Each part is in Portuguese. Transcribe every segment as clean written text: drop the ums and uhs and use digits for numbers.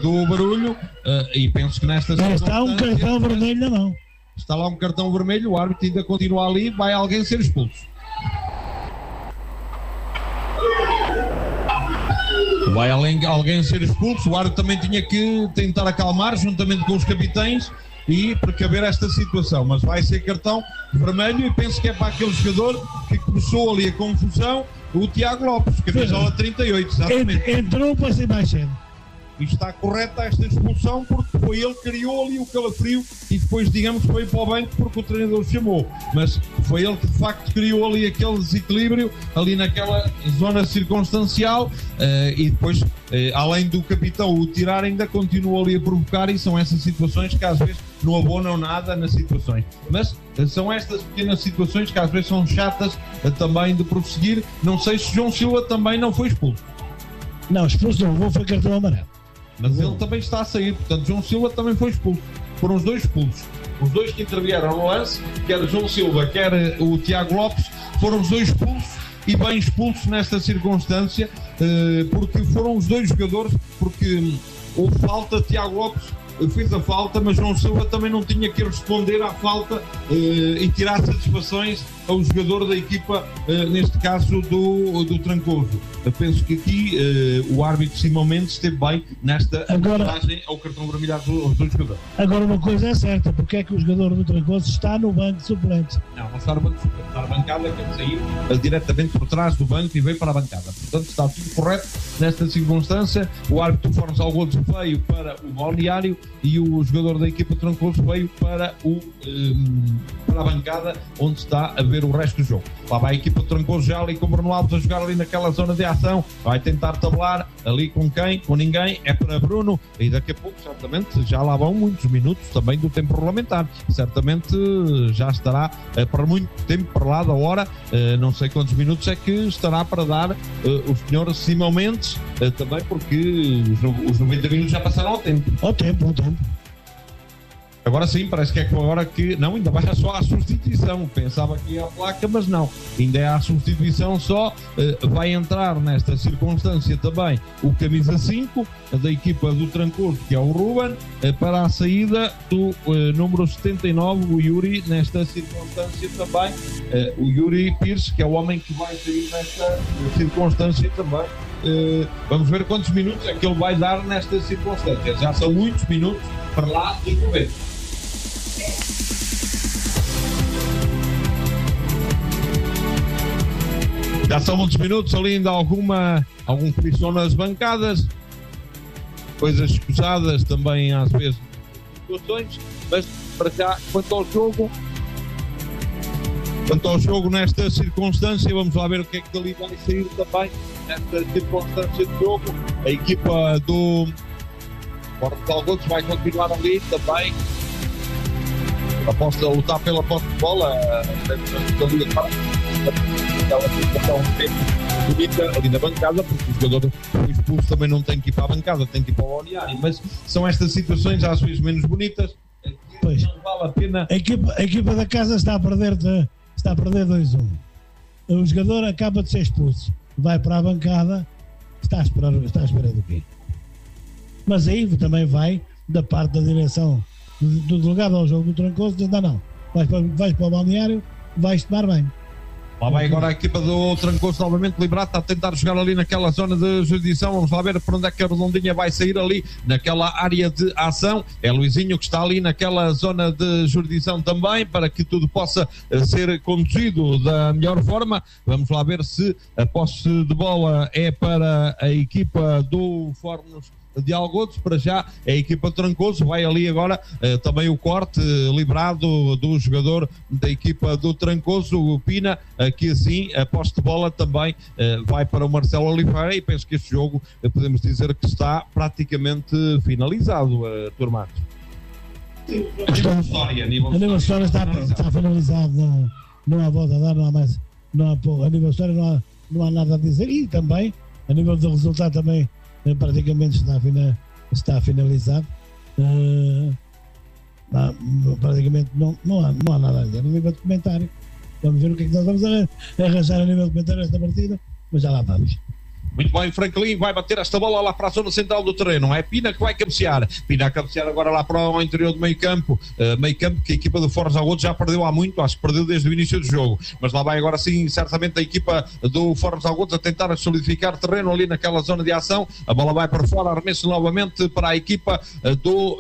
do barulho, e penso que nesta está um cartão vermelho na mão. Está lá um cartão vermelho, o árbitro ainda continua ali, vai alguém ser expulso. Vai alguém ser expulso, o árbitro também tinha que tentar acalmar, juntamente com os capitães, e precaver esta situação, mas vai ser cartão vermelho, e penso que é para aquele jogador que começou ali a confusão, o Tiago Lopes, que fez a 38, exatamente. Entrou para ser mais cedo. E está correta esta expulsão, porque foi ele que criou ali o calafrio e depois, digamos, foi para o banco porque o treinador chamou. Mas foi ele que de facto criou ali aquele desequilíbrio, ali naquela zona circunstancial, e depois, além do capitão o tirar, ainda continuou ali a provocar, e são essas situações que às vezes não abonam nada nas situações. Mas são estas pequenas situações que às vezes são chatas também de prosseguir. Não sei se João Silva também não foi expulso. Não, expulso não, foi cartão amarelo. Mas ele também está a sair, portanto João Silva também foi expulso. Foram os dois expulsos. Os dois que intervieram no lance, quer João Silva, quer o Tiago Lopes, foram os dois expulsos, e bem expulsos nesta circunstância, porque foram os dois jogadores, porque houve falta. Tiago Lopes fez a falta, mas João Silva também não tinha que responder à falta e tirar satisfações ao jogador da equipa, neste caso do Trancoso. Eu penso que aqui o árbitro Simão Mendes esteve bem nesta abordagem ao cartão vermelho aos dois jogadores. Agora uma coisa é certa, porque é que o jogador do Trancoso está no banco de suplentes? Não está no banco de suplentes, está na bancada, que ele saiu diretamente por trás do banco e veio para a bancada. Portanto, está tudo correto nesta circunstância. O árbitro Fornos Algodos veio para o balneário e o jogador da equipa Trancoso veio para a bancada, onde está a ver o resto do jogo. Lá vai a equipa Trancoso já ali com o Bruno Alves a jogar ali naquela zona de ação, vai tentar tabelar ali com quem? Com ninguém, é para Bruno, e daqui a pouco certamente já lá vão muitos minutos também do tempo regulamentar, certamente já estará para muito tempo para lá da hora, não sei quantos minutos é que estará para dar o senhor Simão Mendes, também porque os 90 minutos já passaram ao tempo. Ao tempo. Agora sim, parece que é agora que... Não, ainda vai só à substituição. Pensava que ia à placa, mas não. Ainda é à substituição só. Vai entrar nesta circunstância também o camisa 5 da equipa do Trancoso, que é o Ruben, para a saída do número 79, o Yuri, nesta circunstância também. O Yuri Pires, que é o homem que vai sair nesta circunstância também. Vamos ver quantos minutos é que ele vai dar nesta circunstância. Já são muitos minutos para lá de correr. Já são muitos minutos, ali ainda algum frição nas bancadas, coisas escusadas também às vezes situações, mas para cá, quanto ao jogo nesta circunstância, vamos lá ver o que é que ali vai sair também nesta circunstância de jogo. A equipa do Fornos Algodos vai continuar ali também a lutar pela posse de bola, aquela situação bonita ali na bancada, porque o jogador expulso também não tem que ir para a bancada, tem que ir para o balneário, mas são estas situações às vezes menos bonitas, pois não vale a pena. A equipa da casa está a perder 2-1. O jogador acaba de ser expulso, vai para a bancada, está a esperar do quê? Mas aí também vai da parte da direção do delegado ao jogo do Trancoso, diz, não, vais para o balneário, vais tomar bem. Lá vai agora a equipa do Trancoso novamente liberado, está a tentar jogar ali naquela zona de jurisdição. Vamos lá ver para onde é que a Redondinha vai sair ali naquela área de ação. É Luizinho que está ali naquela zona de jurisdição também, para que tudo possa ser conduzido da melhor forma. Vamos lá ver se a posse de bola é para a equipa do Fornos de Algodos. Para já a equipa Trancoso, vai ali agora também o corte liberado do jogador da equipa do Trancoso, o Pina, que assim a posse de bola também vai para o Marcelo Oliveira, e penso que este jogo podemos dizer que está praticamente finalizado, turma. A nível história está finalizado, não há volta a dar, não há mais, a nível história não há nada a dizer, e também a nível do resultado também praticamente está finalizado. Praticamente não há nada a dizer no nível de comentário. Vamos ver o que é que nós vamos arranjar a nível de comentário esta partida, mas já lá vamos. Muito bem, Franklin vai bater esta bola lá para a zona central do terreno. É Pina que vai cabecear. Pina a cabecear agora lá para o interior do meio campo. Meio campo que a equipa do Fornos Algodos já perdeu há muito, acho que perdeu desde o início do jogo. Mas lá vai agora sim, certamente a equipa do Fornos Algodos a tentar solidificar terreno ali naquela zona de ação. A bola vai para fora, arremesso novamente para a equipa do...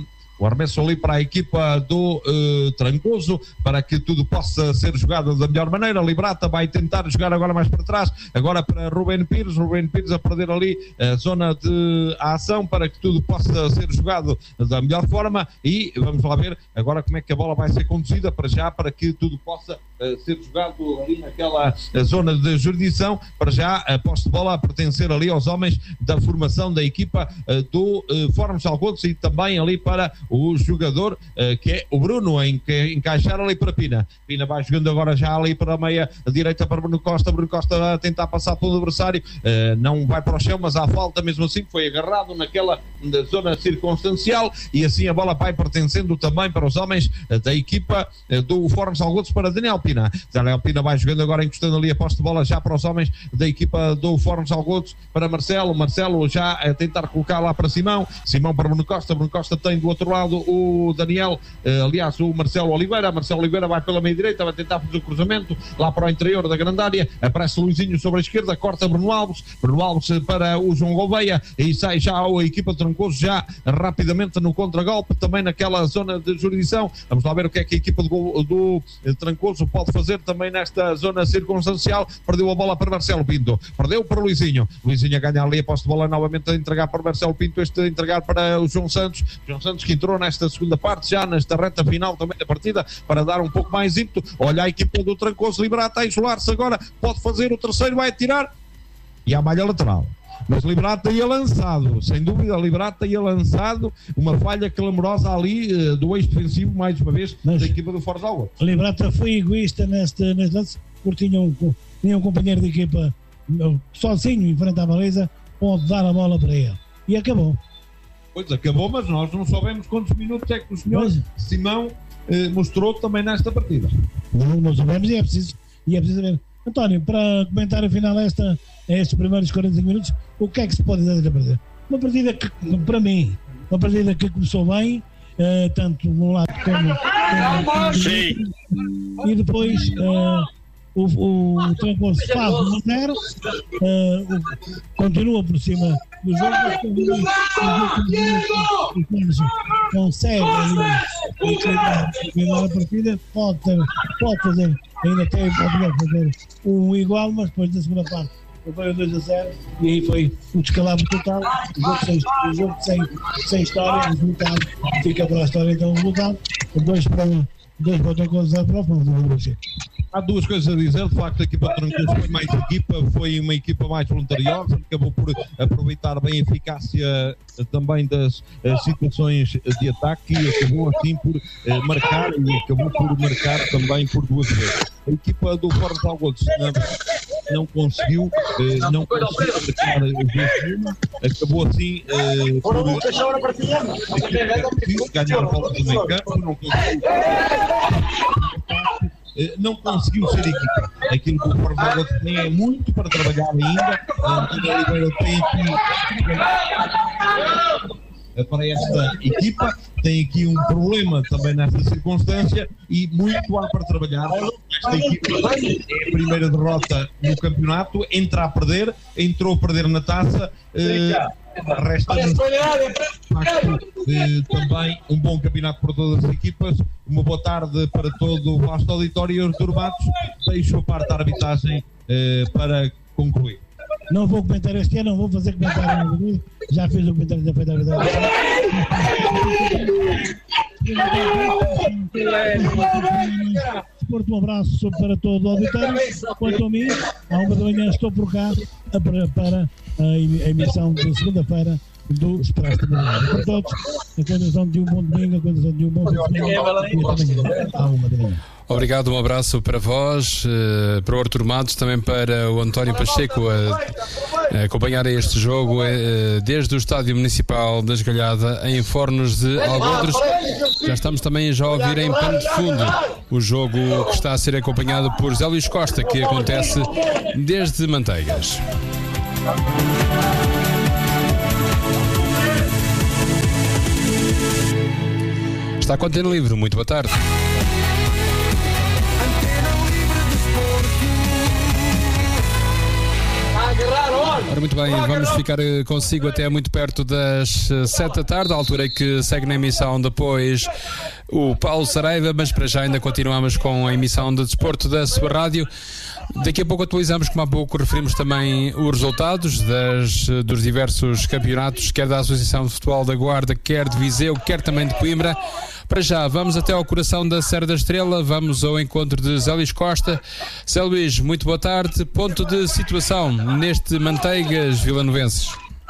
O arremesso ali para a equipa do Trancoso, para que tudo possa ser jogado da melhor maneira. Librata vai tentar jogar agora mais para trás, agora para Rubén Pires a perder ali a zona de ação para que tudo possa ser jogado da melhor forma. E vamos lá ver agora como é que a bola vai ser conduzida para já, para que tudo possa ser jogado ali naquela zona de jurisdição. Para já a posse de bola a pertencer ali aos homens da formação da equipa do Fornos Algodos, e também ali para o jogador que é o Bruno, em que encaixar ali para Pina. Pina vai jogando agora já ali para a meia direita para Bruno Costa a tentar passar pelo adversário, não vai para o chão, mas há falta mesmo assim, foi agarrado naquela zona circunstancial, e assim a bola vai pertencendo também para os homens da equipa do Fornos Algodos, para Daniel Pina. Daniel Pina vai jogando agora, encostando ali a posse de bola já para os homens da equipa do Fornos Algodos, para Marcelo já a tentar colocar lá para Simão para Bruno Costa tem do outro lado o Daniel, aliás o Marcelo Oliveira vai pela meia direita, vai tentar fazer o cruzamento lá para o interior da grande área, aparece Luizinho sobre a esquerda, corta Bruno Alves para o João Gouveia, e sai já a equipa de Trancoso já rapidamente no contragolpe, também naquela zona de jurisdição. Vamos lá ver o que é que a equipa do Trancoso pode fazer também nesta zona circunstancial. Perdeu a bola para Marcelo Pinto, perdeu para Luizinho a ganhar ali a posse de bola, novamente a entregar para Marcelo Pinto, a entregar para o João Santos que entrou nesta segunda parte, já nesta reta final também da partida, para dar um pouco mais ímpeto. Olha a equipa do Trancoso, Librata a isolar-se agora, pode fazer o terceiro, vai atirar, e a malha lateral. Mas Librata ia lançado, sem dúvida, Librata ia lançado, uma falha clamorosa ali do ex-defensivo, mais uma vez, da equipa do Fornos Algodos. Librata foi egoísta neste lance, porque tinha um companheiro de equipa sozinho em frente à baliza, pode dar a bola para ele, e acabou. Pois acabou, mas nós não sabemos quantos minutos é que o senhor Simão mostrou também nesta partida. Não sabemos, e é preciso saber. António, para comentar afinal estes primeiros 45 minutos, o que é que se pode dizer da partida? Uma partida que, para mim, começou bem, tanto de um lado como e depois o Trancoso faz 1-0, continua por cima do jogo, mas consegue ganhar a partida, pode fazer, ainda pode fazer um igual, mas depois da segunda parte foi 2-0 e aí foi um descalabro total. O jogo sem história, o resultado fica para a história, então o resultado 2 para o Trancoso, 0 para o Fornos. Há duas coisas a dizer. De facto, a equipa de Trancoso foi mais equipa, foi uma equipa mais voluntariosa, acabou por aproveitar bem a eficácia também das situações de ataque, e acabou assim por marcar, e acabou por marcar também por 2 vezes. A equipa do Fornos Algodos não conseguiu marcar nenhuma, acabou assim por ganhar a bola do meio campo, não conseguiu ser equipa. Aquilo que o Fornos Algodos tem é muito para trabalhar ainda. António Oliveira tem aqui para esta equipa, tem aqui um problema também nesta circunstância, e muito há para trabalhar. Esta equipa é a primeira derrota no campeonato, entrou a perder na taça, resta também um bom campeonato para todas as equipas. Uma boa tarde para todo o vasto auditório, e Artur Matos, deixo a parte da arbitragem para concluir. Não vou comentar este ano, não vou fazer comentário, já fiz o comentário da feita. Um abraço para todo o auditório. Quanto a mim, à 1 da manhã estou por cá para a emissão de segunda-feira do Expresso de Madrid. Para todos, a condição de um bom domingo, a condição de um bom fim de semana, e até amanhã, à 1 da manhã. Obrigado, um abraço para vós, para o Artur Matos, também para o António Pacheco a acompanhar este jogo desde o Estádio Municipal da Esgalhada, em Fornos de Algodres. Já estamos também a ouvir em pano de fundo o jogo que está a ser acompanhado por Zé Luís Costa, que acontece desde Manteigas. Está com a Antena Livre, muito boa tarde. Ora, muito bem, vamos ficar consigo até muito perto das 7 da tarde, a altura em que segue na emissão depois o Paulo Saraiva, mas para já ainda continuamos com a emissão de desporto da sua rádio. Daqui a pouco atualizamos, como há pouco referimos também, os resultados dos diversos campeonatos, quer da Associação de Futebol da Guarda, quer de Viseu, quer também de Coimbra. Para já, vamos até ao coração da Serra da Estrela, vamos ao encontro de Zé Luís Costa. Zé Luís, muito boa tarde. Ponto de situação neste Manteigas Vilanovenses.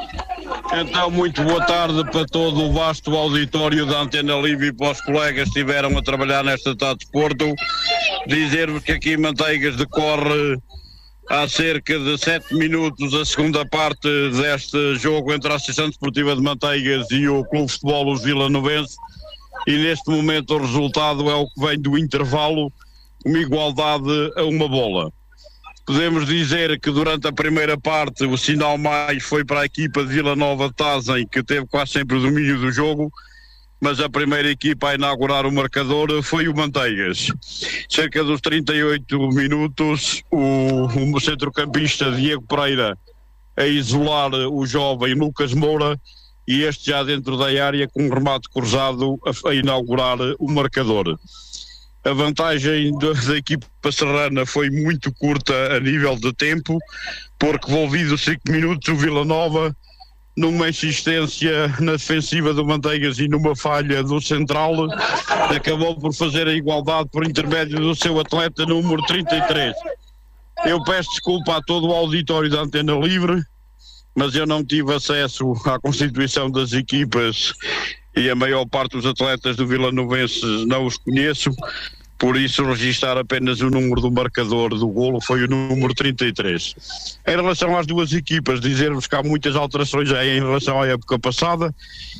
Então, muito boa tarde para todo o vasto auditório da Antena Livre e para os colegas que estiveram a trabalhar nesta tarde de desporto. Dizer-vos que aqui em Manteigas decorre há cerca de 7 minutos a segunda parte deste jogo entre a Associação Desportiva de Manteigas e o Clube de Futebol Os Vilanovenses, e neste momento o resultado é o que vem do intervalo, uma igualdade a uma bola. Podemos dizer que durante a primeira parte o sinal mais foi para a equipa de Vila Nova de Tazem, que teve quase sempre o domínio do jogo, mas a primeira equipa a inaugurar o marcador foi o Manteigas. Cerca dos 38 minutos, o centrocampista Diego Pereira a isolar o jovem Lucas Moura, e este já dentro da área com um remate cruzado a inaugurar o marcador. A vantagem da equipa serrana foi muito curta a nível de tempo, porque envolvidos 5 minutos o Vila Nova, numa insistência na defensiva do Manteigas e numa falha do central, acabou por fazer a igualdade por intermédio do seu atleta número 33. Eu peço desculpa a todo o auditório da Antena Livre, mas eu não tive acesso à constituição das equipas e a maior parte dos atletas do Vilanovenses não os conheço, por isso registrar apenas o número do marcador do golo foi o número 33. Em relação às duas equipas, dizer-vos que há muitas alterações em relação à época passada.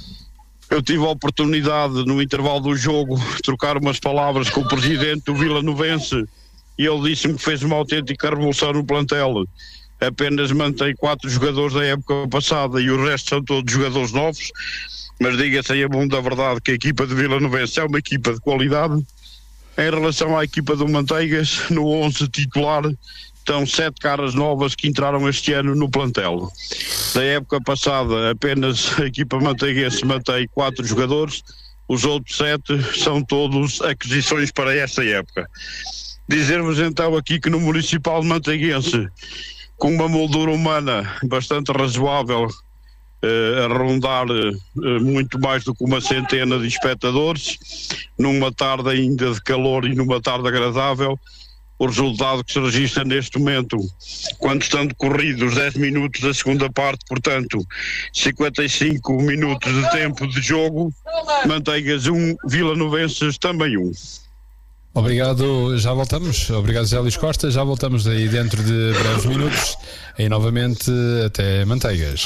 Eu tive a oportunidade no intervalo do jogo de trocar umas palavras com o presidente do Vilanovense e ele disse-me que fez uma autêntica revolução no plantel. Apenas mantém 4 jogadores da época passada e o resto são todos jogadores novos, mas diga-se aí a bom da verdade que a equipa de Vilanovense é uma equipa de qualidade. Em relação à equipa do Manteigas, no 11 titular estão 7 caras novas que entraram este ano no plantel. Da época passada apenas a equipa manteiguense mantém 4 jogadores, os outros 7 são todos aquisições para esta época. Dizer-vos então aqui que no Municipal de Manteiguense, com uma moldura humana bastante razoável, a rondar muito mais do que uma centena de espectadores, numa tarde ainda de calor e numa tarde agradável, o resultado que se registra neste momento, quando estão decorridos 10 minutos da segunda parte, portanto 55 minutos de tempo de jogo, Manteigas 1, Vilanovenses também 1. Obrigado, já voltamos. Obrigado, Zé Luís Costa. Já voltamos aí dentro de breves minutos. E novamente até Manteigas.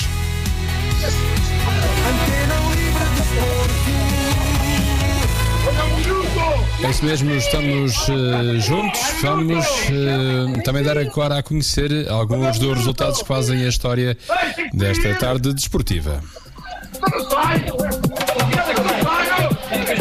É isso mesmo, estamos juntos. Vamos também dar agora a conhecer alguns dos resultados que fazem a história desta tarde desportiva.